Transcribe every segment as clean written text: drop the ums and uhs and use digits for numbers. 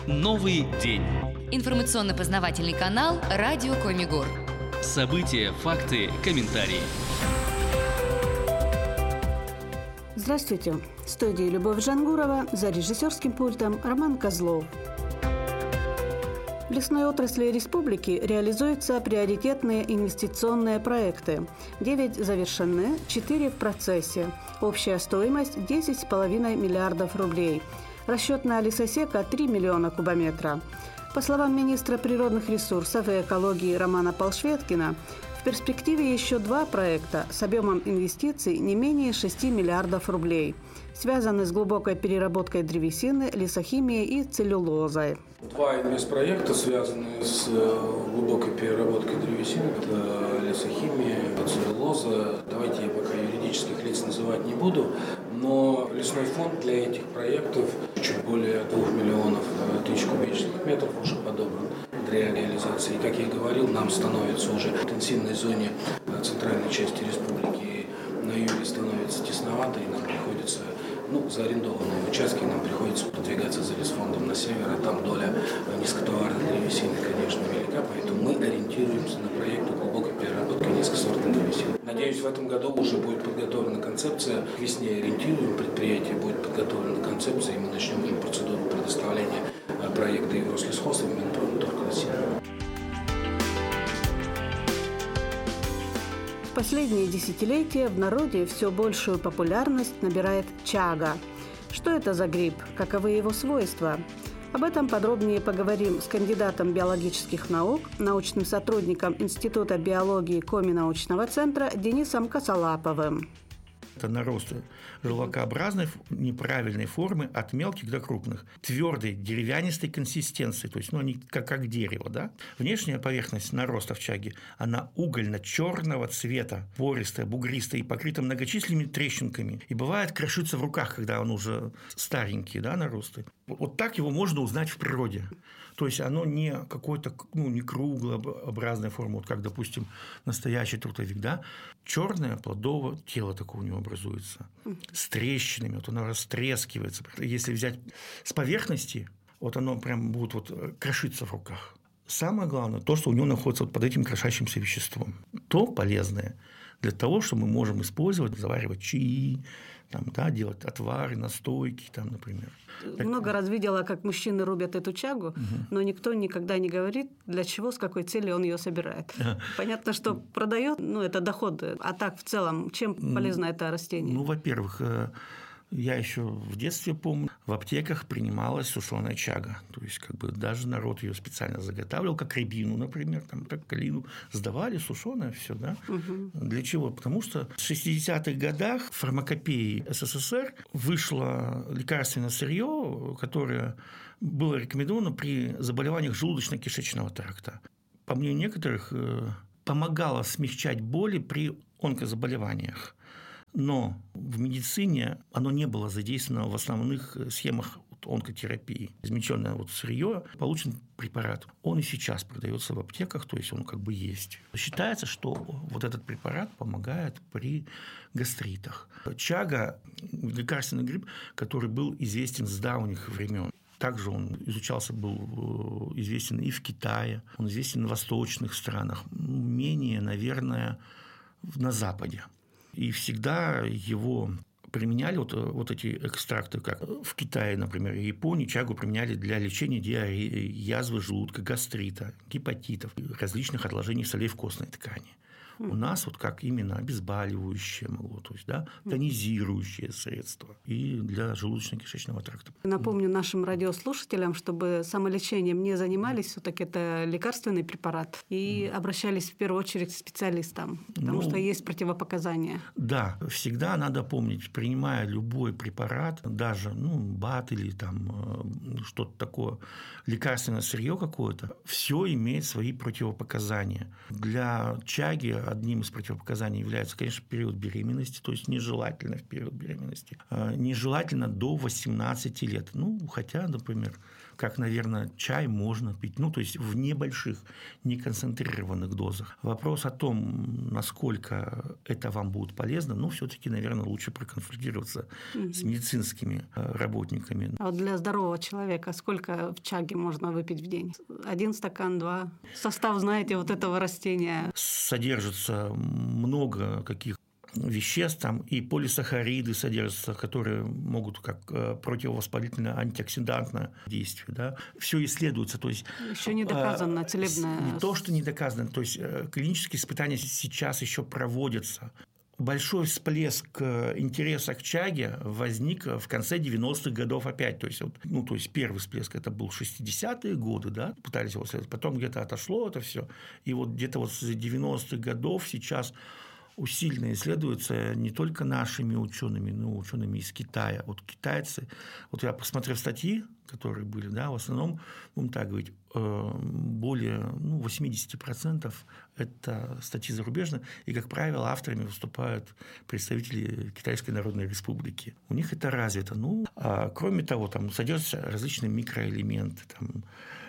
Новый день. Информационно-познавательный канал «Радио Комигор». События, факты, комментарии. Здравствуйте. В студии Любовь Жангурова, за режиссерским пультом Роман Козлов. В лесной отрасли республики реализуются приоритетные инвестиционные проекты. 9 завершены, 4 в процессе. Общая стоимость – 10,5 миллиардов рублей. Расчетная лесосека – 3 миллиона кубометра. По словам министра природных ресурсов и экологии Романа Полшветкина, в перспективе еще 2 проекта с объемом инвестиций не менее 6 миллиардов рублей, связаны с глубокой переработкой древесины, лесохимией и целлюлозой. 2 инвестпроекта связаны с глубокой переработкой древесины. Это лесохимия, целлюлоза. Давайте я пока юридических лиц называть не буду, но лесной фонд для этих проектов чуть более 2 миллионов тысяч кубических метров уже подобран для реализации. И, как я и говорил, нам становится уже в интенсивной зоне центральной части республики на юге становится тесновато, и нам приходится, за арендованные участки нам приходится продвигаться за лесфондом на север, а там доля низкотоварной древесины, конечно, велика, поэтому мы ориентируемся на проекты глубокой переработки низкосортной древесины. Надеюсь, в этом году уже будет подготовлена концепция, к весне ориентируем предприятие, будет подготовлена концепция, и мы начнем уже процедуру предоставления проекта Еврослесхоз и Минпромторг России. В последние десятилетия в народе все большую популярность набирает чага. Что это за гриб? Каковы его свойства? Об этом подробнее поговорим с кандидатом биологических наук, научным сотрудником Института биологии Коми-научного центра Денисом Косолаповым. Это нарост желвакообразной неправильной формы от мелких до крупных, твердой деревянистой консистенции, то есть они как дерево. Да? Внешняя поверхность нароста в чаге, она угольно-черного цвета, пористая, бугристая и покрыта многочисленными трещинками. И бывает крошится в руках, когда он уже старенький, да, наросты. Вот так его можно узнать в природе. То есть оно не какой-то не круглообразной формы, вот как, допустим, настоящий трутовик, да? Черное плодовое тело такое у него образуется с трещинами, вот оно растрескивается. Если взять с поверхности, вот оно прям будет крошиться в руках. Самое главное, то, что у него находится под этим крошащимся веществом. То полезное для того, что мы можем использовать, заваривать чаи, делать отвары, настойки, например. Много раз видела, как мужчины рубят эту чагу, но никто никогда не говорит, для чего, с какой целью он ее собирает. Понятно, что продает, это доход. А так, в целом, чем полезно это растение? Во-первых, я еще в детстве помню, в аптеках принималась сушеная чага. То есть, даже народ ее специально заготавливал, как рябину, например, как калину. Сдавали сушеное все, да? Для чего? Потому что в 60-х годах в фармакопее СССР вышло лекарственное сырье, которое было рекомендовано при заболеваниях желудочно-кишечного тракта. По мнению некоторых, помогало смягчать боли при онкозаболеваниях. Но в медицине оно не было задействовано в основных схемах онкотерапии. Измельченное сырье, получен препарат. Он и сейчас продается в аптеках, то есть он есть. Считается, что этот препарат помогает при гастритах. Чага – лекарственный гриб, который был известен с давних времен. Также он был известен и в Китае, он известен в восточных странах, менее, наверное, на Западе. И всегда его применяли, эти экстракты, как в Китае, например, и Японии, чагу применяли для лечения диареи, язвы желудка, гастрита, гепатитов, различных отложений солей в костной ткани. У нас как именно обезболивающее тонизирующее средство и для желудочно-кишечного тракта. Напомню нашим радиослушателям, чтобы самолечением не занимались, все-таки это лекарственный препарат, и обращались в первую очередь к специалистам, потому что есть противопоказания. Да, всегда надо помнить, принимая любой препарат, даже БАД или что-то такое, лекарственное сырье какое-то, все имеет свои противопоказания. Для чаги одним из противопоказаний является, конечно, период беременности, то есть нежелательно в период беременности. Нежелательно до 18 лет. Ну, хотя, например, как, наверное, чай можно пить, ну, то есть в небольших, неконцентрированных дозах. Вопрос о том, насколько это вам будет полезно, ну, все-таки, наверное, лучше проконсультироваться с медицинскими работниками. А вот для здорового человека сколько в чаге можно выпить в день? 1 стакан, 2? Состав, знаете, вот этого растения? Содержится много каких веществ, там и полисахариды содержатся, которые могут как противовоспалительное, антиоксидантное действие. Да. Все исследуется. То есть, еще не доказано целебное. Не то, что не доказано. То есть клинические испытания сейчас еще проводятся. Большой всплеск интереса к чаге возник в конце 90-х годов опять. То есть, то есть первый всплеск это был 60-е годы, да, пытались его следовать. Потом где-то отошло это все. И вот где-то вот с 90-х годов сейчас усиленно исследуется не только нашими учеными, но и учеными из Китая. Вот китайцы, вот я посмотрел статьи, которые были, да, в основном, будем так говорить, более 80% это статьи зарубежные, и, как правило, авторами выступают представители Китайской Народной Республики. У них это развито. А кроме того, там содержатся различные микроэлементы, там,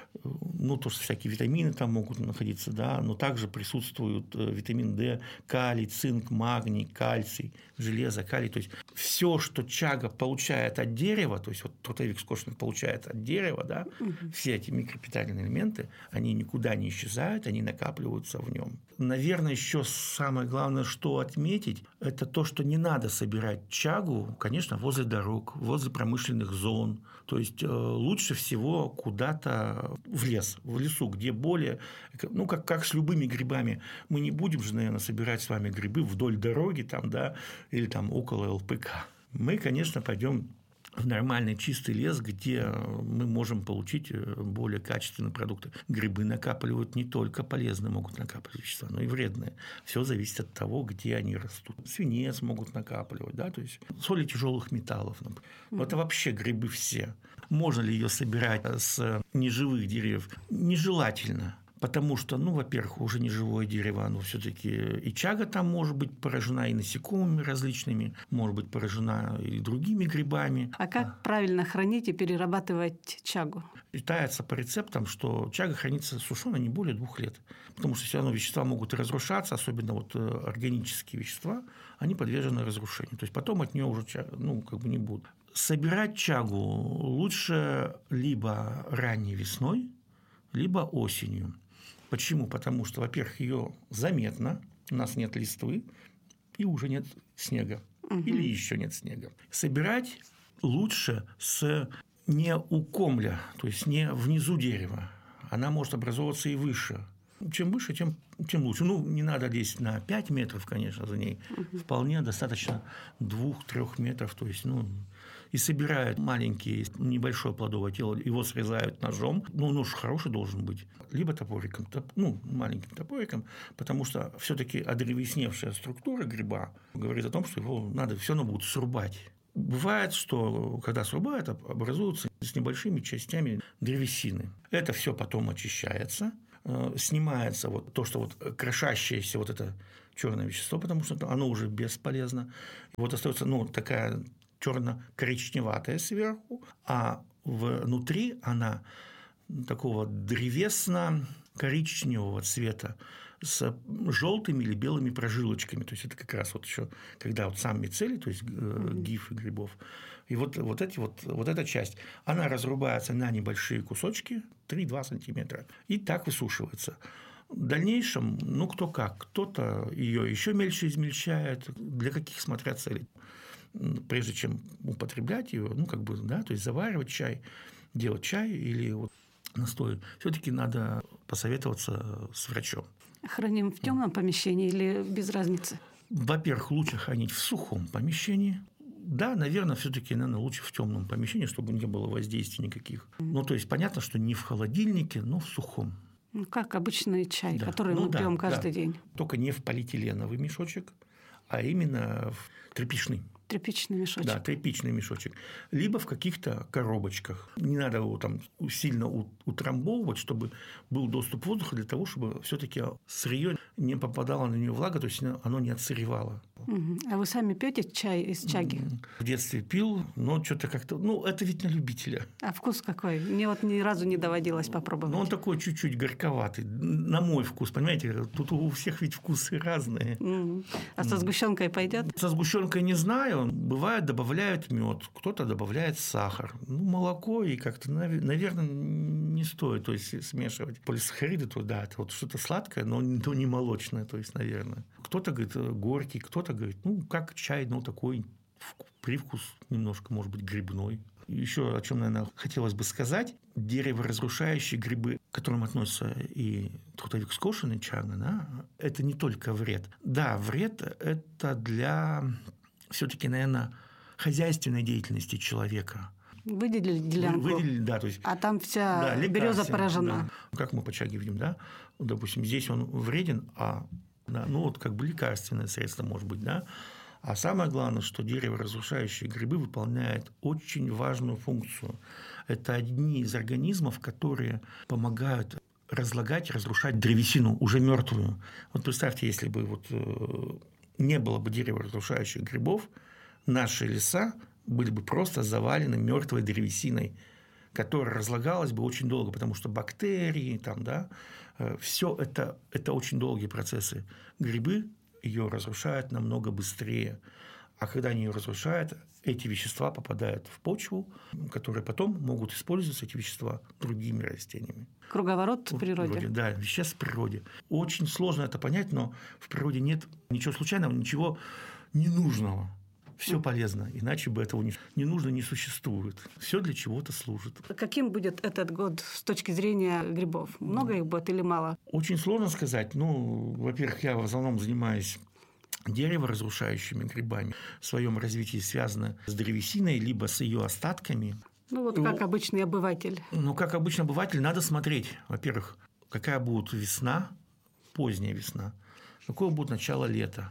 то, что всякие витамины там могут находиться, да, но также присутствуют витамин D, калий, цинк, магний, кальций, железо, калий. То есть все, что чага получает от дерева, то есть вот трутовик скошенный получает от дерева, да, все эти микропитательные элементы, они никуда не исчезают, они накапливаются в нем. Наверное, еще самое главное, что отметить, это то, что не надо собирать чагу, конечно, возле дорог, возле промышленных зон. То есть лучше всего куда-то в лес, в лесу, где более, как с любыми грибами, мы не будем же, наверное, собирать с вами грибы вдоль дороги там, да, или там около ЛПК. Мы, конечно, пойдем в нормальный чистый лес, где мы можем получить более качественные продукты. Грибы накапливают не только полезные, могут накапливать вещества, но и вредные. Все зависит от того, где они растут. Свинец могут накапливать, да, то есть соли тяжелых металлов. Например. Это вообще грибы все. Можно ли ее собирать с неживых деревьев? Нежелательно. Потому что, во-первых, уже неживое дерево, оно все-таки и чага там может быть поражена и насекомыми различными, может быть поражена и другими грибами. А как правильно хранить и перерабатывать чагу? Считается по рецептам, что чага хранится сушеной не более 2 лет, потому что все равно вещества могут разрушаться, особенно органические вещества, они подвержены разрушению. То есть потом от нее уже не будут. Собирать чагу лучше либо ранней весной, либо осенью. Почему? Потому что, во-первых, ее заметно, у нас нет листвы, и уже нет снега, или еще нет снега. Собирать лучше не у комля, то есть не внизу дерева. Она может образовываться и выше. Чем выше, тем лучше. Не надо лезть на 5 метров, конечно, за ней. Вполне достаточно 2-3 метров. То есть, и собирают маленькие, небольшое плодовое тело, его срезают ножом. Нож хороший должен быть. Либо топориком, маленьким топориком, потому что все-таки одревесневшая структура гриба говорит о том, что его надо все равно будет срубать. Бывает, что когда срубают, образуются с небольшими частями древесины. Это все потом очищается, снимается то, что крошащееся это черное вещество, потому что оно уже бесполезно. И остается такая черно-коричневатая сверху, а внутри она такого древесно-коричневого цвета с желтыми или белыми прожилочками. То есть это как раз еще когда сам мицелий, то есть гифы грибов. И эта часть, она разрубается на небольшие кусочки, 3-2 сантиметра, и так высушивается. В дальнейшем, кто как, кто-то ее еще мельче измельчает, для каких смотря целей. Прежде чем употреблять ее, то есть заваривать чай, делать чай или настой, все-таки надо посоветоваться с врачом. Храним в темном помещении или без разницы? Во-первых, лучше хранить в сухом помещении. Да, наверное, все-таки лучше в темном помещении, чтобы не было воздействий никаких. То есть понятно, что не в холодильнике, но в сухом. Как обычный чай, который мы пьем каждый день. Только не в полиэтиленовый мешочек, а именно в тряпичный. Тряпичный мешочек. Да, тряпичный мешочек. Либо в каких-то коробочках. Не надо его там сильно утрамбовывать, чтобы был доступ воздуха для того, чтобы все-таки сырье не попадало на нее влага, то есть оно не отсыревало. А вы сами пьете чай из чаги? В детстве пил, но что-то как-то... это ведь на любителя. А вкус какой? Мне ни разу не доводилось попробовать. Он такой чуть-чуть горьковатый, на мой вкус, понимаете? Тут у всех ведь вкусы разные. А со сгущенкой пойдет? Со сгущенкой не знаю. Бывает, добавляют мед, кто-то добавляет сахар. Молоко и как-то, наверное, не стоит, то есть смешивать. Полисахариды, то да, это вот что-то сладкое, но не молочное, то есть, наверное. Кто-то говорит горький, кто-то говорит, как чай, такой привкус немножко, может быть, грибной. Еще о чем, наверное, хотелось бы сказать. Дереворазрушающие грибы, к которым относятся и трутовик скошенный, чага, да, это не только вред. Да, вред – это для все-таки, наверное, хозяйственной деятельности человека. Выделили делянку. Выделили, да. То есть, а там вся береза поражена. Да. Как мы по чаге видим, да? Допустим, здесь он вреден, как бы лекарственное средство, может быть, да. А самое главное, что дереворазрушающие грибы выполняют очень важную функцию. Это одни из организмов, которые помогают разрушать древесину, уже мертвую. Вот представьте, если бы не было бы дереворазрушающих грибов, наши леса были бы просто завалены мертвой древесиной, которая разлагалась бы очень долго, потому что бактерии, все это очень долгие процессы. Грибы ее разрушают намного быстрее. А когда они ее разрушают, эти вещества попадают в почву, которые потом могут использоваться, эти вещества, другими растениями. Круговорот в природе. Да, веществ в природе. Очень сложно это понять, но в природе нет ничего случайного, ничего ненужного. Все полезно, иначе бы этого не нужно, не существует. Все для чего-то служит. Каким будет этот год с точки зрения грибов? Много их будет или мало? Очень сложно сказать. Во-первых, я в основном занимаюсь дереворазрушающими грибами. В своем развитии связано с древесиной, либо с ее остатками. Как обычный обыватель. Как обычный обыватель, надо смотреть, во-первых, какая будет весна, поздняя весна, какое будет начало лета.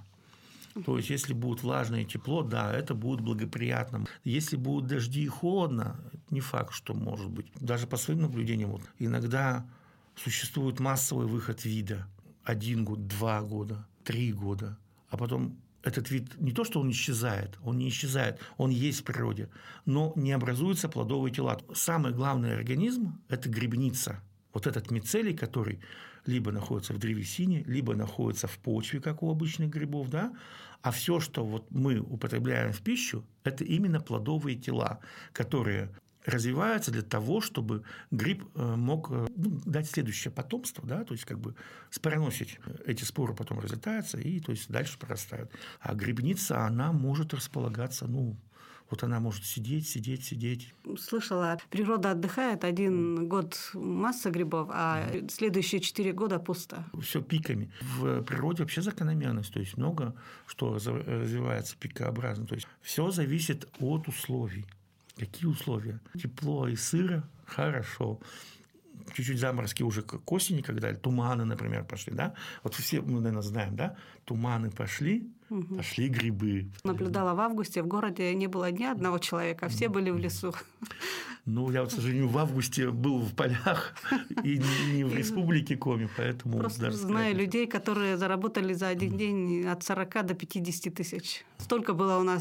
То есть, если будет влажное тепло, да, это будет благоприятно. Если будут дожди и холодно, не факт, что может быть. Даже по своим наблюдениям, иногда существует массовый выход вида. 1 год, 2 года, 3 года. А потом этот вид не то, что он исчезает, он не исчезает, он есть в природе, но не образуются плодовые тела. Самый главный организм – это грибница. Вот этот мицелий, который либо находится в древесине, либо находится в почве, как у обычных грибов, да? А все, что мы употребляем в пищу, это именно плодовые тела, которые развиваются для того, чтобы гриб мог дать следующее потомство, да? То есть спороносить. Эти споры потом разлетаются и то есть дальше прорастают. А грибница, она может располагаться, она может сидеть. Слышала, природа отдыхает, 1 год масса грибов, а следующие 4 года пусто. Все пиками. В природе вообще закономерность, то есть много что развивается пикообразно. То есть все зависит от условий. Какие условия? Тепло и сыро – хорошо. Чуть-чуть заморозки уже к осени, когда туманы, например, пошли, да? Все мы, наверное, знаем, да? Туманы пошли, пошли грибы. Наблюдала в августе, в городе не было ни одного человека, все были в лесу. Я, к сожалению, в августе был в полях и не в республике Коми, поэтому... Просто знаю людей, которые заработали за один день от 40 до 50 тысяч. Столько было у нас